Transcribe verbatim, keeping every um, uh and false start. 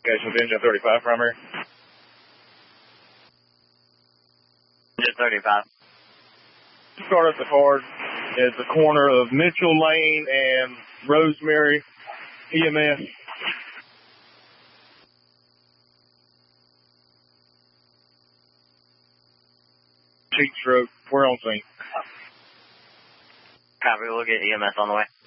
communications, engine thirty-five primary. Engine thirty-five. Start up the card at the corner of Mitchell Lane and Rosemary, E M S. Heat stroke. We're on scene. Copy. We'll get E M S on the way.